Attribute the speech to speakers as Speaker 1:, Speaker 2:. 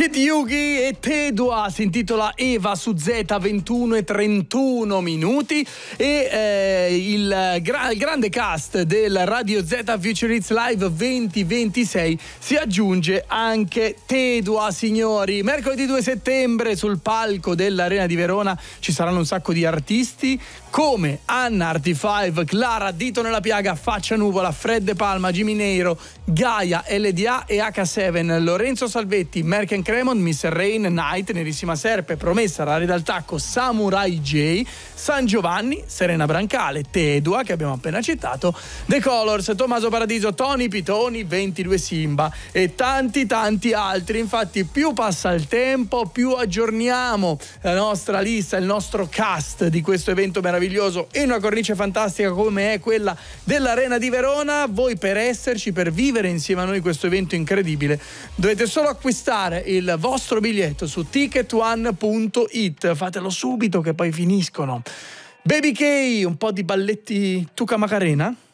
Speaker 1: Kid Yugi e Tedua si intitola Eva su Z, 21 e 31 minuti, e il grande cast del Radio Z Future Hits Live 2026 si aggiunge anche Tedua, signori. Mercoledì 2 settembre sul palco dell'Arena di Verona ci saranno un sacco di artisti come Anna Artifive, Clara Dito nella Piaga, Faccia Nuvola, Fred De Palma, Jimmy Neiro, Gaia, LDA e H7, Lorenzo Salvetti, Merck and Cremon, Miss Rain, Night, Nerissima Serpe, Promessa, Rari dal Tacco, Samurai J, San Giovanni, Serena Brancale, Tedua che abbiamo appena citato, The Colors, Tommaso Paradiso, Tony Pitoni, 22 Simba e tanti altri. Infatti più passa il tempo, più aggiorniamo la nostra lista, il nostro cast di questo evento meraviglioso in una cornice fantastica come è quella dell'Arena di Verona. Voi, per esserci, per vivere insieme a noi questo evento incredibile, dovete solo acquistare il vostro biglietto su ticketone.it. Fatelo subito che poi finiscono. Baby K, un po' di balletti Tuca Macarena.